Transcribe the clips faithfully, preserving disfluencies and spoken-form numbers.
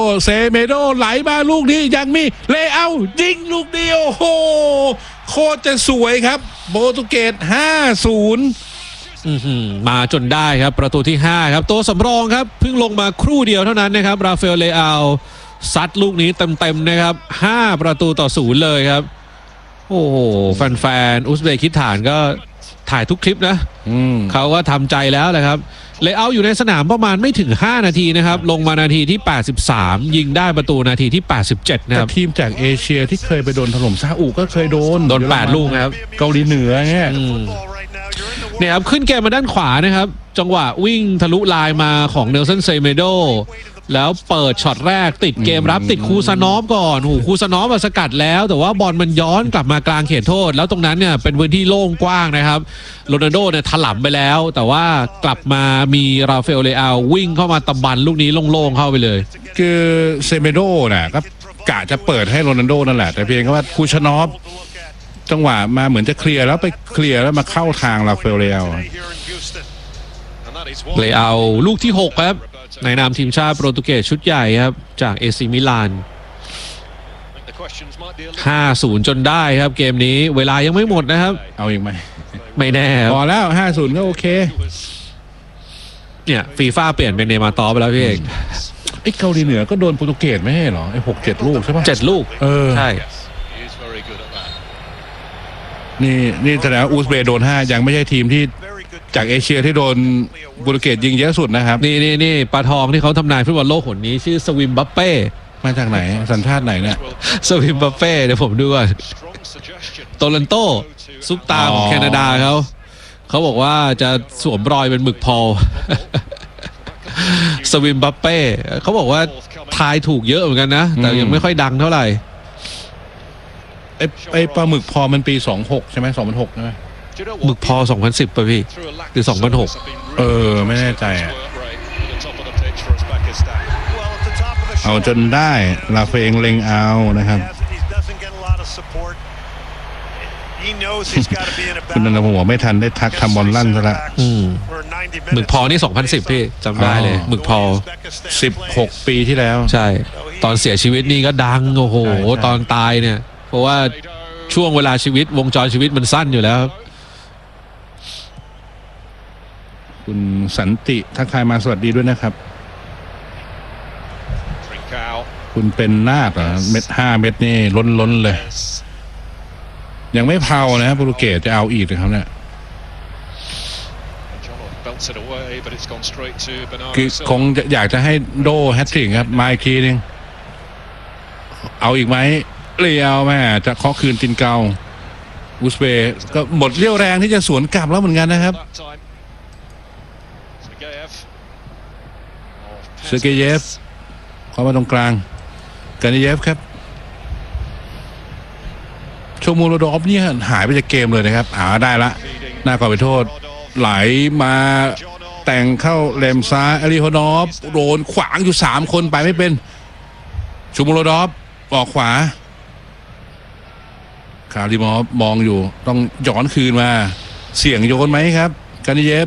เซเมโดไหลมาลูกนี้ยังมีเลเอายิงลูกเดียวโอ้โหโคตรจะสวยครับโปรตุเกส ห้าศูนย์มาจนได้ครับประตูที่ห้าครับตัวสำรองครับเพิ่งลงมาครู่เดียวเท่านั้นนะครับราฟาเอลเลอาซัดลูกนี้เต็มๆนะครับห้าประตูต่อศูนย์เลยครับโอ้โหแฟนๆอุซเบกิสถานก็ถ่ายทุกคลิปนะเขาก็ทำใจแล้วแหละครับเลอาอยู่ในสนามประมาณไม่ถึงห้านาทีนะครับลงมานาทีที่แปดสิบสามยิงได้ประตูนาทีที่แปดสิบเจ็ดนะครับทีมจากเอเชียที่เคยไปโดนถล่มซาอุก็เคยโดนโดนแปดลูกครับเกาหลีเหนือเนี่ยเนี่ยครับขึ้นเกมมาด้านขวานะครับจังหวะวิ่งทะลุลายมาของเนลสันเซเมโดแล้วเปิดช็อตแรกติดเกมรับติดคูซานอฟก่อนโอ้โหคูซานอฟมาสกัดแล้วแต่ว่าบอลมันย้อนกลับมากลางเขตโทษแล้วตรงนั้นเนี่ยเป็นพื้นที่โล่งกว้างนะครับโรนัลโดเนี่ยถล่มไปแล้วแต่ว่ากลับมามีราฟาเอลเลอาวิ่งเข้ามาตะบันลูกนี้โล่งๆเข้าไปเลยคือเซเมโดน่ะก็กะจะเปิดให้โรนัลโดนั่นแหละแต่เพียงแค่ว่าคูซานอฟจังหวะมาเหมือนจะเคลียร์แล้วไปเคลียร์แล้วมาเข้าทางราฟาเอลเลอาเลอาลูกที่หกครับในนามทีมชาติโปรตุเกสชุดใหญ่ครับจากเอซิมิลาน ห้าศูนย์ จนได้ครับเกมนี้เวลายังไม่หมดนะครับเอาอีกไหมไม่แน่พอแล้ว ห้าศูนย์ ก็โอเคเนี่ยฟีฟ่าเปลี่ยนเป็นเนมาตอไปแล้วพี่เอกไอ้เกาหลีเหนือก็โดนโปรตุเกสไม่ใช่เหรอไอ้หกเจ็ดลูกใช่ปะเจ็ดลูกเออใช่นี่นี่แสดงว่าอูซเบย์โดนห้ายังไม่ใช่ทีมที่จากเอเชียที่โดนโปรตุเกสยิงเยอะสุดนะครับนี่นี่นี่ปลาทองที่เขาทำนายฟุตบอลโลกคนนี้ชื่อสวิมบัปเป้มาจากไหนสัญชาติไหนเนี่ยสวิมบัปเป้เดี๋ยวผมดูก่อนโตลันโตซุปตาของแคนาดาเขาเขาบอกว่าจะสวมรอยเป็นหมึกพอลสวิมบัปเป้เขาบอกว่าทายถูกเยอะเหมือนกันนะแต่ยังไม่ค่อยดังเท่าไหร่ไอ้ไอ้ปลาหมึกพอมันปีสองพันหกใช่ไหมสองพันหกใช่ไหมหมึกพอสองพันสิบป่ะพี่หรือสองพันหกเออไม่แน่ใจอ่ะเอาจนได้ลาเฟงเล็งเอานะครับคุณนันทพงศ์ไม่ทันได้ทักทำบอลลั่นซะละหมึกพอนี่สองพันสิบพี่จำได้เลยหมึกพอสิบหกปีที่แล้วใช่ตอนเสียชีวิตนี่ก็ดังโอ้โหตอนตายเนี่ยเพราะว่าช่วงเวลาชีวิตวงจรชีวิตมันสั้นอยู่แล้วคุณสันติทักทายมาสวัสดีด้วยนะครับคุณเป็นนาคเหรอเม็ดห้าเม็ดนี่ล้นล้นเลยยังไม่เผานะโปรตุเกสจะเอาอีกเลยครับเนี่ยคือคงอยากจะให้โดแฮตทริกครับมาอีกทีนึงเอาอีกไหมเรียวแม่จะเคาะคืนตินเกาอุซเบย์ก็หมดเรี่ยวแรงที่จะสวนกลับแล้วเหมือนกันนะครับเซอร์เกเยฟเข้ามาตรงกลางกานิเยฟครับโชมูโรดอฟเนี่ยหายไปจากเกมเลยนะครับอ่าได้ละหน้าก่อนไปโทษไหลมาแต่งเข้าเลมซ้ายอาริโฮนอฟโดนขวางอยู่สามคนไปไม่เป็นโชมูโรดอฟออกขวาคาริมอฟมองอยู่ต้องย้อนคืนมาเสี่ยงโยนไหมครับกานิเยฟ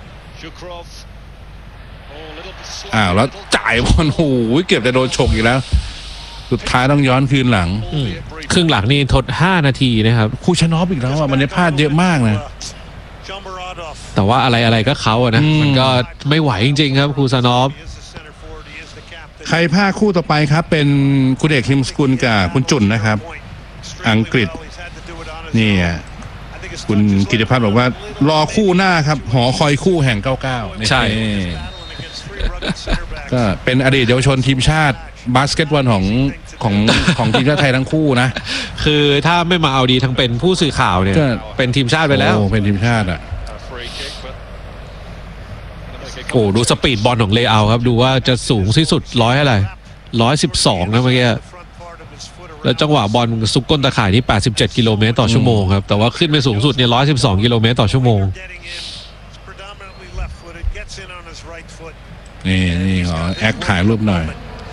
อ้าวแล้วจ่ายบอลโอ้โหเก็บแต่โดนฉกอีกแล้วสุดท้ายต้องย้อนคืนหลังครึ่งหลังนี่ทดห้านาทีนะครับคูชานอฟอีกแล้วอ่ะมันได้พลาดเยอะมากนะแต่ว่าอะไรอะไรก็เขาอะนะมันก็ไม่ไหวจริงๆครับคูชานอฟใครพลาดคู่ต่อไปครับเป็นคุณเอกฮิมสกุลกับคุณจุนนะครับอังกฤษนี่คุณกิติพัฒน์บอกว่ารอคู่หน้าครับหอคอยคู่แห่งเก้าเก้าใช่ก็เป็นอดีตเยาวชนทีมชาติบาสเกตบอลของของของทีมชาติไทยทั้งคู่นะคือถ้าไม่มาเอาดีทั้งเป็นผู้สื่อข่าวเนี่ยเป็นทีมชาติไปแล้วโอ้เป็นทีมชาติอ่ะโอ้ดูสปีดบอลของเลอาครับดูว่าจะสูงที่สุดร้อยอะไรร้อยสิบสองนะเมื่อกี้แล้วจังหวะบอลซุกก้นตะข่ายที่แปดสิบเจ็ดกิโลเมตรต่อชั่วโมงครับแต่ว่าขึ้นไปสูงสุดเนี่ยร้อยสิบสองกิโลเมตรต่อชั่วโมงนี่นี่ขอแอคถ่ายรูปหน่อย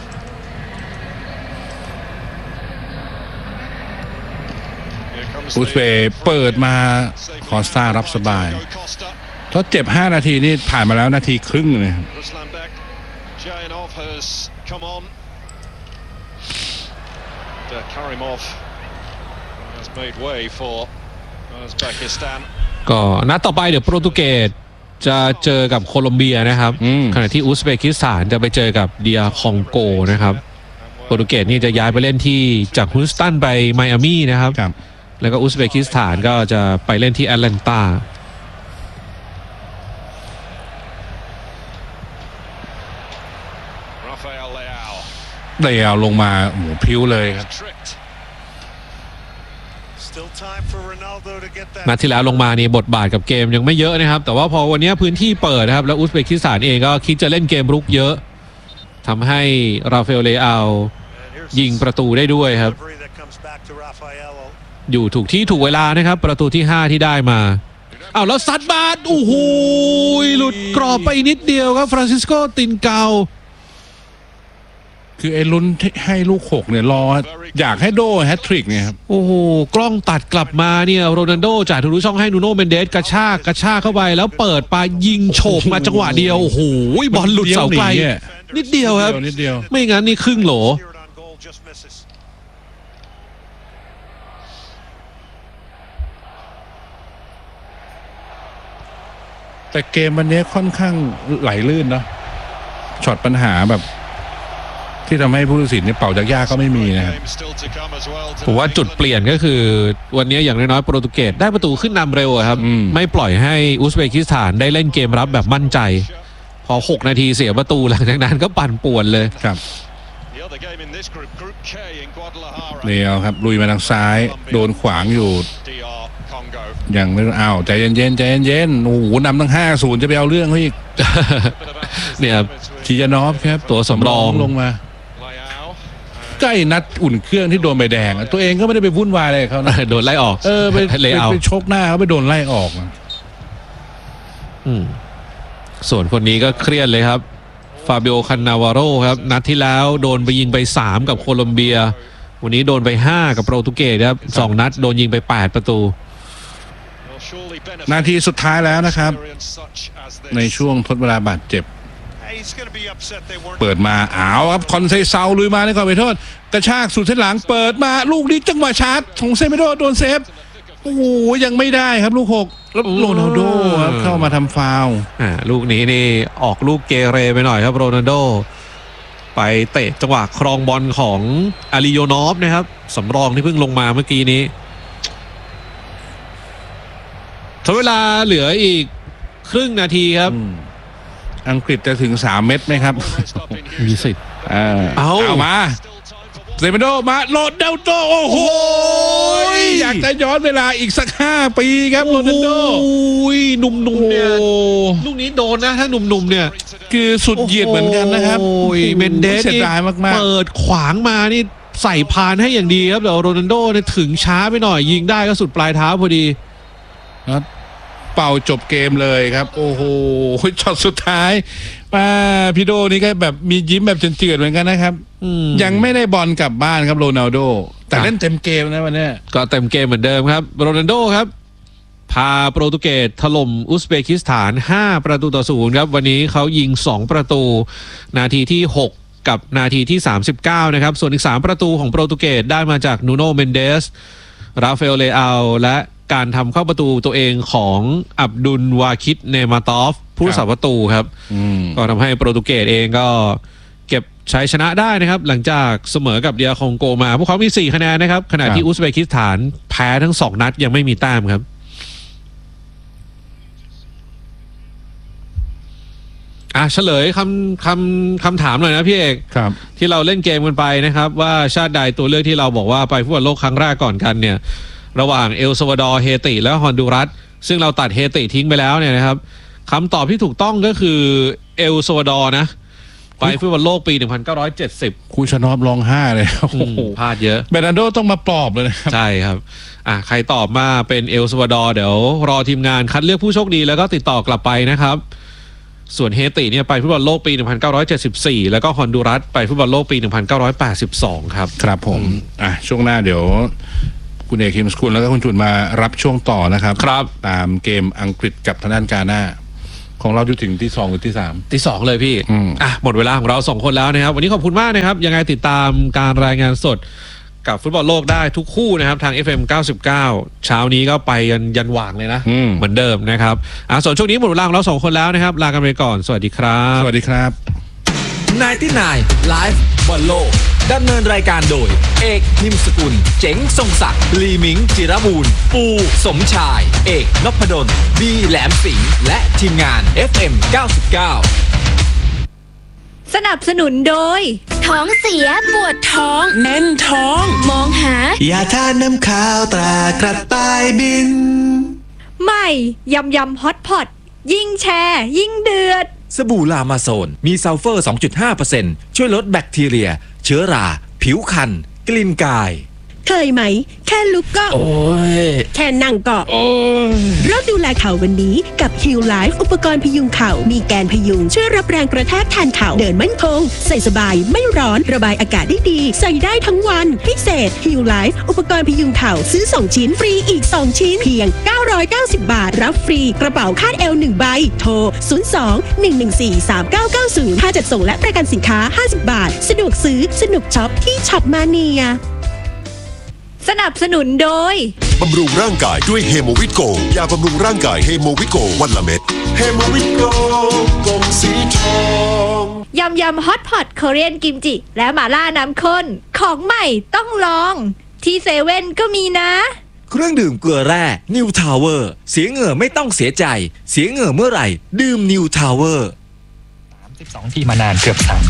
อุซเบย์เปิดมาคอสตารับสบายทดเจ็บห้านาทีนี่ผ่านมาแล้วนาทีครึ่งเลย Karimov has made way for Uzbekistan. ก็นัดต่อไปเดี๋ยวโปรตุเกสจะเจอกับโคลอมเบียนะครับอืมขณะที่อุซเบกิสถานจะไปเจอกับเดียคองโกนะครับโปรตุเกสนี่จะย้ายไปเล่นที่จากฮูสตันไปไมอามี่นะครับครับแล้วก็อุซเบกิสถานก็จะไปเล่นที่แอตแลนตา Rafael Leao เดยวลงมาโอ้โหพิ้วเลยครับ tricked. Still time for Ronaldo to get that. นัดที่แล้วลงมานี่บทบาทกับเกมยังไม่เยอะนะครับแต่ว่าพอวันนี้พื้นที่เปิดนะครับแล้วอุซเบกิสถานเองก็คิดจะเล่นเกมรุกเยอะทำให้ราฟาเอลเลอา And here's ยิงประตูได้ด้วยครับ delivery that comes back to Rafael. อยู่ถูกที่ถูกเวลานะครับประตูที่ห้าที่ได้มาอ้าวแล้วซัดบาสโอ้โหหลุดกรอบไปนิดเดียวครับฟรานซิสโกตินเกาคือไอ้ลุ้นให้ลูกหกเนี่ยรออยากให้โดแฮตทริกเนี่ยครับโอ้โหกล้องตัดกลับมาเนี่ยโรนัลโดจ่ายทะลุช่องให้นูโน่เมนเดสกระชากกระชากเข้าไปแล้วเปิดไปยิงโฉบมาจังหวะเดียวโอ้โหบอลหลุดเสาไกลเดี๋ยวหนีอะนิดเดียวครับนิดเดียวไม่งั้นนี่ครึ่งโหล Here on goal just misses. แต่เกมวันนี้ค่อนข้างไหลลื่นเนาะช็อตปัญหาแบบ ที่ทำให้ผู้ตัดสินเนี่ยเป่าจากยากก็ไม่มีนะครับ Games still to come as well ผมว่า today. จุดเปลี่ยนก็คือวันนี้อย่างน้อยๆโปรตุเกสได้ประตูขึ้นนำเร็วอะครับอืมไม่ปล่อยให้อุซเบกิสถานได้เล่นเกมรับแบบมั่นใจ พอหกนาทีเสียประตูหลังจากนั้นก็ปั่นป่วนเลยครับ The other game in this group, Group K in Guadalajara. เดียวครับลุยมาทางซ้าย โดนขวางอยู่ D R Congo. อย่างไม่อ้าวใจเย็นๆใจเย็นๆโอ้โหนำตั้งห้าศูนย์จะไปเอาเรื่องเขาอีกเนี่ยครับชิยานอฟครับตัวสำรองลงมา Leao. ใกล้นัดอุ่นเครื่องที่โดนใบแดงอะตัวเองก็ไม่ได้ไปวุ่นวายอะไรกับเขานะโดนไล่ออกเออไปไปเลยเอาไปชกหน้าเขาไปโดนไล่ออกอะอืมส่วนคนนี้ก็เครียดเลยครับฟาบิโอคันนาวาโรครับนัดที่แล้วโดนไปยิงไปสามกับโคลอมเบีย วันนี้โดนไปห้ากับโปรตุเกสครับสองนัดโดนยิงไปแปดประตู Will surely benefit นาทีสุดท้ายแล้วนะครับ experience such as this. ในช่วงทดเวลาบาดเจ็บ He's going to be upset they weren't. เปิดมาอ้าวครับคอนเซเซาลุยมาในก่อนไปโทษกระชากสุดเส้นหลังเปิดมาลูกนี้จังหวะชาร์จของเซเมโดโดนเซฟโอ้โหยังไม่ได้ครับลูกหกแล้วโรนัลโดครับเข้ามาทำฟาวล์อ่าลูกนี้นี่ออกลูกเกเรไปหน่อยครับโรนัลโดไปเตะจังหวะครองบอลของอาริโยนอฟนะครับสำรองที่เพิ่งลงมาเมื่อกี้นี้ทดเวลาเหลืออีกครึ่งนาทีครับอืมอังกฤษจะถึงสามเม็ดไหมครับ Almost up in มี Houston. สิทธิ์เออเอาเอามา Still time for เซเมโดมาโรนัลโดโอ้โหอยากจะย้อนเวลาอีกสักห้าปีครับโรนัลโดโอ้ยหนุ่มๆเนี่ยโอ้ลูกนี้โดนนะถ้าหนุ่มๆเนี่ยคือสุดเหยียดเหมือนกันนะครับโอ้ยเมนเดสเสียดายมากๆเปิดขวางมานี่ใส่พานให้อย่างดีครับแต่โรนัลโดเนี่ยถึงช้าไปหน่อยยิงได้ก็สุดปลายเท้าพอดีครับเป่าจบเกมเลยครับ โอ้โหช็อตสุดท้ายป้าพี่โดนี่ก็แบบมียิ้มแบบเจือนๆเหมือนกันนะครับอืมยังไม่ได้บอลกลับบ้านครับโรนัลโด แต่ครับเล่นเต็มเกมนะวันเนี้ยก็เต็มเกมเหมือนเดิมครับโรนัลโดครับ พาโปรตุเกสถล่มอุซเบกิสถานห้าประตูต่อศูนย์ครับวันนี้เขายิงสองประตูนาทีที่หกกับนาทีที่สามสิบเก้านะครับส่วนอีกสามประตูของโปรตุเกสได้มาจากนูโน่เมนเดสราฟาเอลเลอาและการทำเข้าประตูตัวเองของอับดุลวาคิดเนมาตอฟผู้สาประตูครับอืมก็ทำให้โปรตุเกสเองก็เก็บชัยชนะได้นะครับ หลังจากเสมอกับเดียคองโกมา พวกเขามีสี่คะแนนนะครับ ขณะที่อุซเบกิสถานแพ้ทั้งสองนัดยังไม่มีแต้มครับ อ่ะเฉลยคำคำคำถามหน่อยนะพี่เอกครับที่เราเล่นเกมกันไปนะครับ ว่าชาติใดตัวเลือกที่เราบอกว่าไปฟุตบอลโลกครั้งแรกก่อนกันเนี่ย ระหว่างเอลซัลวาดอร์เฮติและฮอนดูรัส ซึ่งเราตัดเฮติทิ้งไปแล้วเนี่ยนะครับคำตอบที่ถูกต้องก็คือเอลซัลวาดอร์นะ ไปฟุตบอลโลกปี หนึ่งพันเก้าร้อยเจ็ดสิบคูชานอฟร้องไห้เลยโอ้อืโหมพลาดเยอะเบรนันโดต้องมาปลอบเลยนะครับใช่ครับ อ่ะใครตอบมาเป็นเอลซัลวาดอร์เดี๋ยวรอทีมงานคัดเลือกผู้โชคดีแล้วก็ติดต่อกลับไปนะครับ ส่วนเฮติเนี่ยไปฟุตบอลโลกปี หนึ่งพันเก้าร้อยเจ็ดสิบสี่ แล้วก็ฮอนดูรัสไปฟุตบอลโลกปี หนึ่งพันเก้าร้อยแปดสิบสอง ครับครับผม อ่ะ ช่วงหน้าเดี๋ยว คุณเอกคิมสกุลแล้วก็คุณจุนมารับช่วงต่อนะครับครับตามเกมอังกฤษกับทางด้านกาหน้า ของเราอยู่ถึงที่สองหรือที่สามที่สองเลยพี่อืมอ่ะหมดเวลาของเราสองคนแล้วนะครับ วันนี้ขอบคุณมากนะครับ ยังไงติดตามการรายงานสดกับฟุตบอลโลกได้ทุกคู่นะครับทาง เอฟ เอ็ม เก้าสิบเก้า เช้านี้ก็ไปกันยันหว่างเลยนะอืมเหมือนเดิมนะครับอ่ะส่วนช่วงนี้หมดเวลาของเราสองคนแล้วนะครับลากันไปก่อนสวัสดีครับสวัสดีครับไนน์ตี้ไนน์ Live บอลโลกดำเนินรายการโดย เอกนิมสกุล เจ๋งทรงศักดิ์ลีมิง จิรบูรณ์ ปู สมชาย เอกนพดล บีแหลมสิงห์และทีมงาน เอฟ เอ็ม เก้าสิบเก้าสนับสนุนโดย ท้องเสียปวดท้องแน่นท้อง มองหายาทาน้ำขาวตรากระต่ายบินใหม่ยำยำฮอตพอตยิ่งแชร์ยิ่งเดือดสบู่ลามาโซน มีซัลเฟอร์ สองจุดห้าเปอร์เซ็นต์ ช่วยลดแบคทีเรีย เชื้อรา ผิวคัน กลิ่นกายเคยไหม แค่ลุกก็โอ้ยแค่นั่งก็เริ่มดูแลเข่าวันนี้กับ Heal Life อุปกรณ์พยุงเข่ามีแกนพยุงช่วยรับแรงกระแทกแทนเข่าเดินมั่นคงใส่สบายไม่ร้อนระบายอากาศได้ดีใส่ได้ทั้งวันพิเศษ Heal Life อุปกรณ์พยุงเข่าซื้อสองชิ้นฟรีอีกสองชิ้นเพียงเก้าร้อยเก้าสิบบาทรับฟรีกระเป๋าคาดเอวหนึ่งใบโทรศูนย์ สอง หนึ่ง หนึ่ง สี่ สาม เก้า เก้า ศูนย์ค่าจัดส่งและประกันสินค้าห้าสิบบาทสะดวกซื้อสนุกช็อปที่ช็อปมาเนียสนับสนุนโดยบำรุงร่างกายด้วยเฮโมวิตโกยาบำรุงร่างกายเฮโมวิตโกวันละเม็ดเฮโมวิตโกกงสีทองยำยำฮอตพอต Korean เรียนกิมจิและหม่าล่าน้ำข้นของใหม่ต้องลองที่เซเว่นก็มีนะเครื่องดื่มเกลือแร่ New Tower เสียเหงื่อไม่ต้องเสียใจเสียเหงื่อเมื่อไหร่ดื่ม New Tower สามสิบสอง ที่มานานเกือบสาม